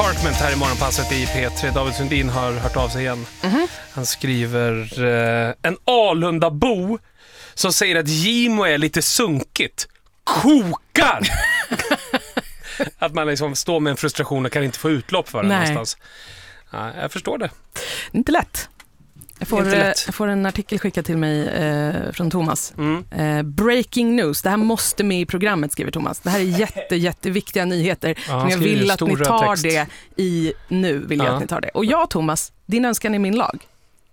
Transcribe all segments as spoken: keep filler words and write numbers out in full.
Apartment här i morgonpasset i P tre. David Sundin har hört av sig igen. Mm-hmm. Han skriver eh, en Alunda-bo som säger att Gimo är lite sunkigt. Kokar! Att man liksom står med en frustration och kan inte få utlopp för den Nej. någonstans. Ja, jag förstår det. Inte lätt. Jag får, Inte lätt. jag får en artikel skickad till mig eh, från Thomas. Mm. Eh, breaking news. Det här måste med i programmet, skriver Thomas. Det här är jätte, jätteviktiga nyheter. Ja, som jag vill att ni stora tar text. det i nu. Vill jag Ja. att ni tar det. Och jag, Thomas, din önskan är min lag.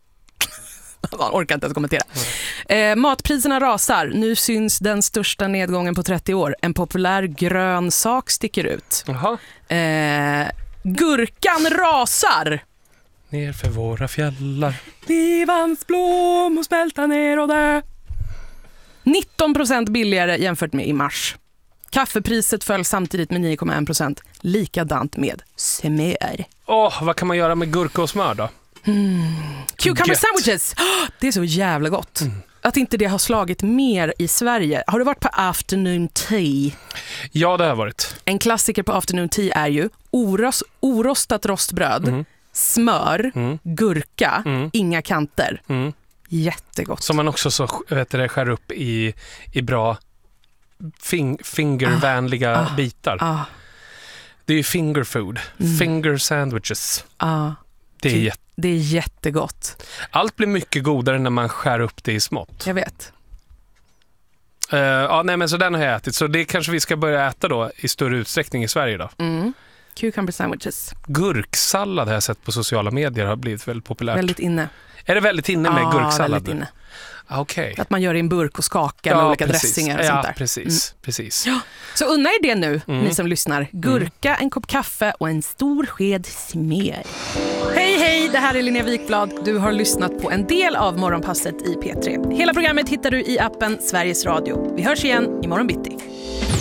Man orkar inte ens kommentera. Eh, matpriserna rasar. Nu syns den största nedgången på trettio år. En populär grön sak sticker ut. Jaha. Eh, gurkan rasar. Ner för våra fjällar. Livans blom och smälta ner och dö. nitton procent billigare jämfört med i mars. Kaffepriset föll samtidigt med nio komma en procent. Likadant med smör. Åh, vad kan man göra med gurka och smör då? Cucumber Gött. sandwiches. Oh, det är så jävla gott. Mm. Att inte det har slagit mer i Sverige. Har du varit på afternoon tea? Ja, det har varit. En klassiker på afternoon tea är ju oros, orostat rostbröd, mm. smör, mm. gurka, mm. inga kanter. Mm. Jättegott. Som man också så vet du, skär upp i, i bra fing, fingervänliga ah. bitar. Ah. Det är ju finger food. Mm. Finger sandwiches. Ah. Det, är det, jätte... det är jättegott. Allt blir mycket godare när man skär upp det i smått. Jag vet. Uh, ja, nej, men så den har jag ätit. Så det kanske vi ska börja äta då i större utsträckning i Sverige då. Mm. Cucumber sandwiches. Gurksallad har jag sett på sociala medier har blivit väldigt populärt. Väldigt inne. Är det väldigt inne med ja, gurksallad? Väldigt inne. Okay. Att man gör i en burk och skakar ja, med olika precis. dressingar och ja, sånt där. precis. Mm. precis. Ja. Så unna er det nu, mm. ni som lyssnar. Gurka, mm. en kopp kaffe och en stor sked smör. Hej, hej! Det här är Linnea Wikblad. Du har lyssnat på en del av Morgonpasset i P tre. Hela programmet hittar du i appen Sveriges Radio. Vi hörs igen imorgon bitti.